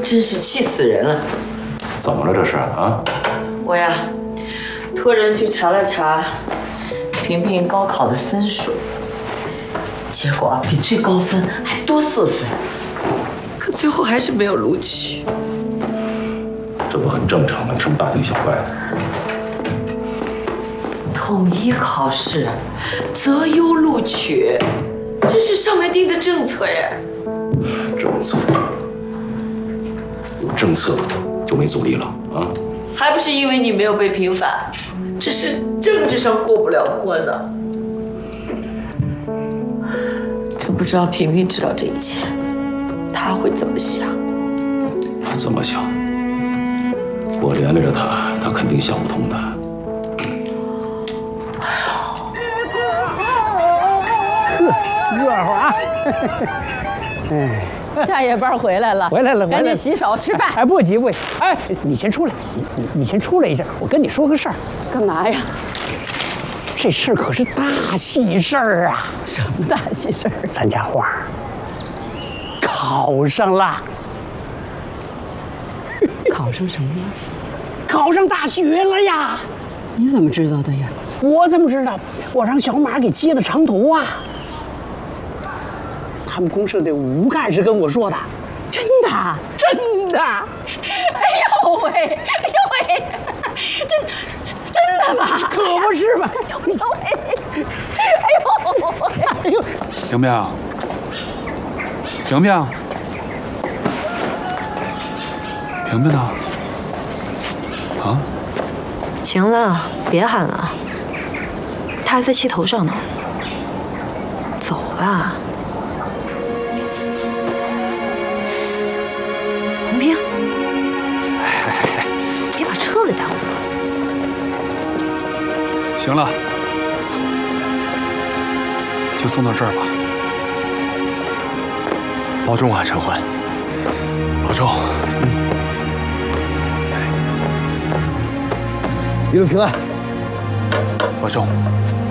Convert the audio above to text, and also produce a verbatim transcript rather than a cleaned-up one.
真是气死人了！ 怎么了这是啊？ 我呀，托人去查了查萍萍高考的分数，结果啊比最高分还多四分，可最后还是没有录取。 这不很正常吗？有什么大惊小怪的？ 统一考试，择优录取，这是上面定的政策呀。 政策，有政策就没阻力了啊？ 还不是因为你没有被平反，只是政治上过不了关呢。真不知道萍萍知道这一切，她会怎么想？ 他怎么想？我连累着他，他肯定想不通的。 热乎啊！哎， 家夜班回来了， 回来了， 赶紧洗手吃饭。 哎，不急不急。哎，你先出来，你你你先出来一下，我跟你说个事儿。 干嘛呀？ 这事儿可是大喜事儿啊！ 什么大喜事儿？ 咱家花儿考上了。 考上什么了？ 考上大学了呀！ 你怎么知道的呀？ 我怎么知道？我让小马给接的长途啊。他们公社的吴干事跟我说的。 真的？ 真的！ 哎呦喂，哎呦喂，真真的吗？ 可不是嘛！ 哎呦喂，哎呦，哎呦， 萍萍，萍萍，萍萍呢？啊？ 行了，别喊了，他还在气头上呢。走吧。洪平，别把车给耽误了。 行了，就送到这儿吧。 保重啊，陈欢。 保重。 一路平安。 保重。